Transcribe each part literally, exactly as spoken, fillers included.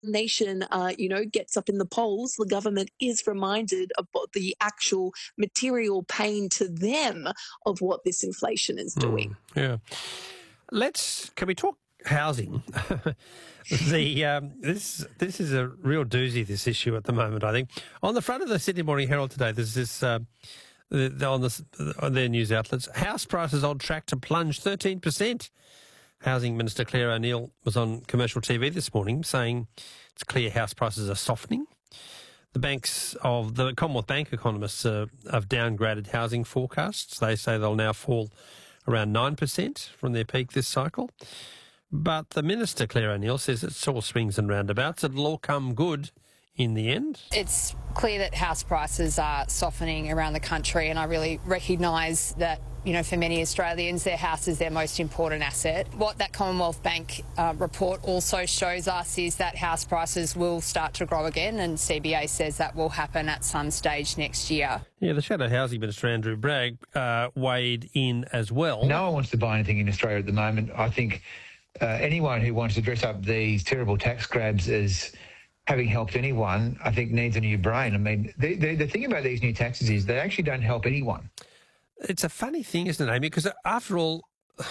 nation, uh, you know, gets up in the polls, the government is reminded of what the actual material pain to them of what this inflation is doing. Mm, yeah. Let's, can we talk housing? the um, this this is a real doozy, this issue at the moment, I think. On the front of the Sydney Morning Herald today, there's this, uh, the, the, on, the, on their news outlets, house prices on track to plunge thirteen percent. Housing Minister Claire O'Neil was on commercial T V this morning saying it's clear house prices are softening. The banks of the Commonwealth Bank economists uh, have downgraded housing forecasts. They say they'll now fall around nine percent from their peak this cycle. But the Minister, Claire O'Neil, says it's all swings and roundabouts. It'll all come good in the end. It's clear that house prices are softening around the country, and I really recognise that, you know, for many Australians, their house is their most important asset. What that Commonwealth Bank uh, report also shows us is that house prices will start to grow again, and C B A says that will happen at some stage next year. Yeah, the Shadow Housing Minister, Andrew Bragg, uh, weighed in as well. No one wants to buy anything in Australia at the moment. I think uh, anyone who wants to dress up these terrible tax grabs as having helped anyone, I think needs a new brain. I mean, the, the, the thing about these new taxes is they actually don't help anyone. It's a funny thing, isn't it, Amy? Because after all,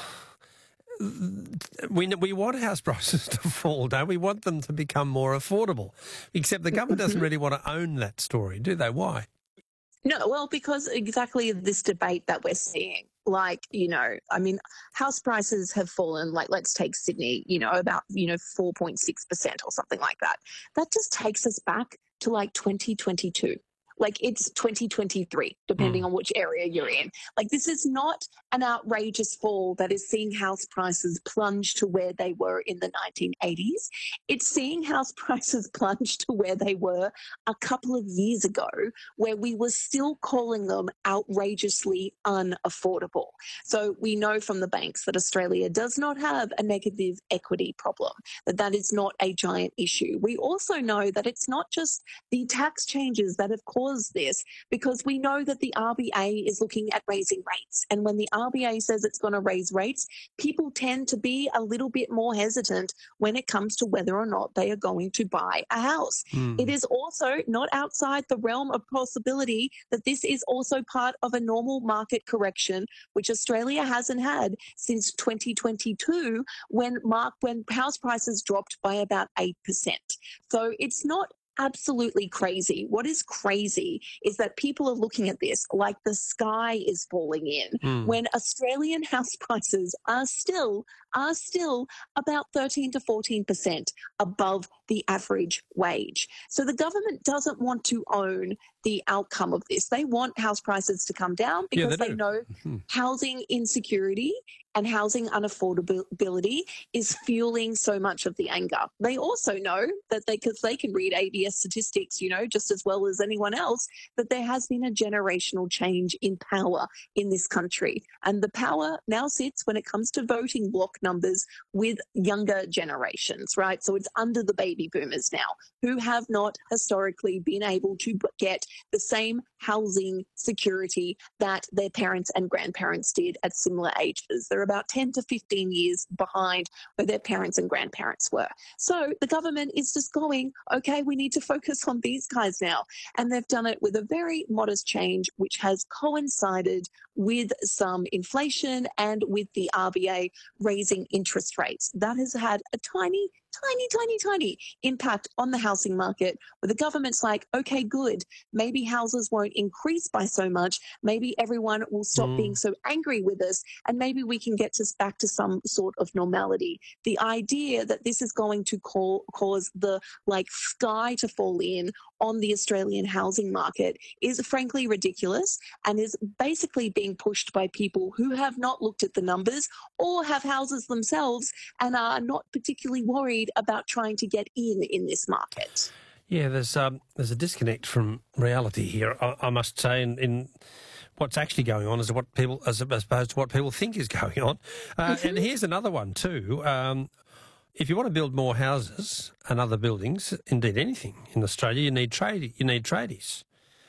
we we want house prices to fall, don't we? We want them to become more affordable. Except the government doesn't really want to own that story, do they? Why? No, well, because exactly this debate that we're seeing, like, you know, I mean, house prices have fallen, like, let's take Sydney, you know, about, you know, four point six percent or something like that. That just takes us back to like twenty twenty-two. Like, it's twenty twenty-three, depending mm. on which area you're in. Like, this is not an outrageous fall that is seeing house prices plunge to where they were in the nineteen eighties. It's seeing house prices plunge to where they were a couple of years ago, where we were still calling them outrageously unaffordable. So we know from the banks that Australia does not have a negative equity problem, that that is not a giant issue. We also know that it's not just the tax changes that have caused this, because we know that the R B A is looking at raising rates. And when the R B A says it's going to raise rates, people tend to be a little bit more hesitant when it comes to whether or not they are going to buy a house. Mm. It is also not outside the realm of possibility that this is also part of a normal market correction, which Australia hasn't had since twenty twenty-two, when mark when house prices dropped by about eight percent. So it's not absolutely crazy. What is crazy is that people are looking at this like the sky is falling in, mm. when Australian house prices are still are still about thirteen to fourteen percent above the average wage. So the government doesn't want to own the outcome of this. They want house prices to come down because yeah, they, they know mm-hmm. housing insecurity and housing unaffordability is fueling so much of the anger. They also know that they, because they can read A B S statistics, you know, just as well as anyone else, that there has been a generational change in power in this country. And the power now sits, when it comes to voting bloc numbers, with younger generations, right? So it's under the baby boomers now, who have not historically been able to get the same housing security that their parents and grandparents did at similar ages. They're about ten to fifteen years behind where their parents and grandparents were. So the government is just going, okay, we need to focus on these guys now. And they've done it with a very modest change, which has coincided with some inflation and with the R B A raising interest rates. That has had a tiny tiny, tiny, tiny impact on the housing market, where the government's like, okay, good, maybe houses won't increase by so much, maybe everyone will stop mm. being so angry with us, and maybe we can get us back to some sort of normality. The idea that this is going to call, cause the like sky to fall in on the Australian housing market is frankly ridiculous, and is basically being pushed by people who have not looked at the numbers or have houses themselves and are not particularly worried about trying to get in in this market. Yeah, there's um, there's a disconnect from reality here, I, I must say, in, in what's actually going on as what people as opposed to what people think is going on. Uh, mm-hmm. And here's another one too. Um, if you want to build more houses and other buildings, indeed anything in Australia, you need trade you need tradies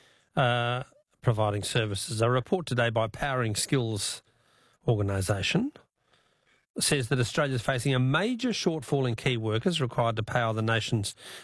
uh, providing services. A report today by Powering Skills organisation says that Australia is facing a major shortfall in key workers required to power the nation's